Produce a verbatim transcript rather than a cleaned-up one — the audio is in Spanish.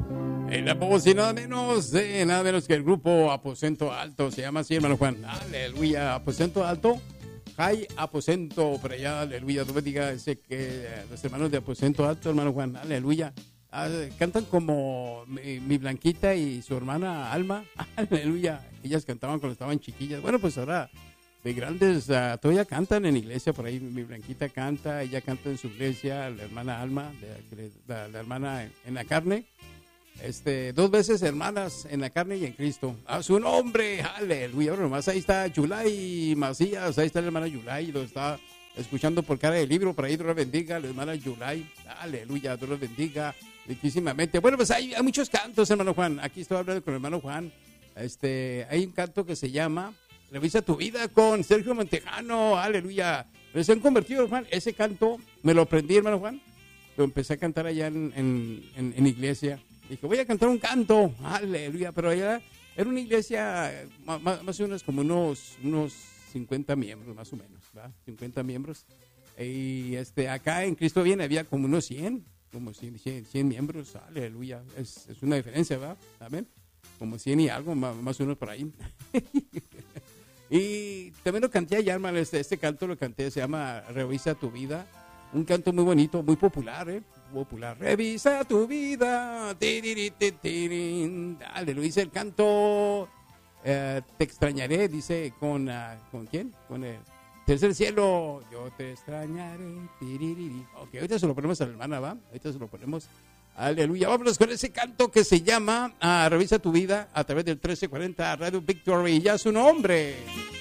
En la voz y nada menos, eh, nada menos que el grupo Aposento Alto, se llama así, hermano Juan. Aleluya, Aposento Alto, High Aposento, por allá, aleluya, tú bendiga ese que eh, los hermanos de Aposento Alto, hermano Juan, aleluya. Ah, cantan como mi, mi Blanquita y su hermana Alma, aleluya. Ellas cantaban cuando estaban chiquillas. Bueno, pues ahora de grandes uh, todavía cantan en iglesia, por ahí mi Blanquita canta, ella canta en su iglesia, la hermana Alma, de, la, la hermana en, en la carne. Este, dos veces hermanas en la carne y en Cristo. A su nombre, aleluya. Bueno, nomás ahí está Yulay Macías, ahí está la hermana Yulay, lo está escuchando por cara de libro, por ahí Dios la bendiga, la hermana Yulay, aleluya, Dios la bendiga, riquísimamente. Bueno, pues hay, hay muchos cantos, hermano Juan, aquí estoy hablando con el hermano Juan, este, hay un canto que se llama Revisa tu vida con Sergio Montejano, aleluya. Pero se han convertido, Juan, ese canto, me lo aprendí, hermano Juan, lo empecé a cantar allá en, en, en, en iglesia. Dije, voy a cantar un canto, aleluya, pero allá era una iglesia más, más o menos como unos, unos cincuenta miembros, más o menos, ¿verdad? cincuenta miembros. Y este, acá en Cristo Viene había como unos cien, como cien, cien, cien miembros, aleluya, es, es una diferencia, ¿verdad? ¿Saben? Como cien y algo, más, más o menos por ahí. Y también lo canté allá, hermano, este, este canto lo canté, se llama Revisa tu vida, un canto muy bonito, muy popular, ¿eh? Popular. Revisa tu vida. Dale, lo dice el canto. Eh, te extrañaré, dice con, uh, ¿con quién? Con el tercer cielo. Yo te extrañaré. Ok, ahorita se lo ponemos a la hermana, ¿va? Ahorita se lo ponemos. Aleluya. Vámonos con ese canto que se llama uh, Revisa tu vida a través del trece cuarenta Radio Victory. Ya su nombre.